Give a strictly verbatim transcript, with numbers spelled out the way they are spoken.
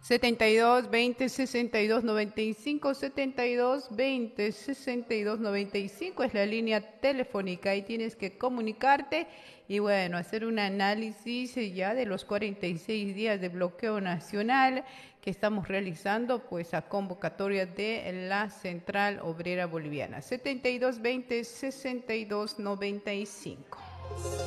setenta y dos, veinte, sesenta y dos, noventa y cinco, setenta y dos, veinte, sesenta y dos, noventa y cinco es la línea telefónica. Ahí tienes que comunicarte y bueno, hacer un análisis ya de los cuarenta y seis días de bloqueo nacional que estamos realizando pues a convocatoria de la Central Obrera Boliviana. setenta y dos, veinte, sesenta y dos, noventa y cinco.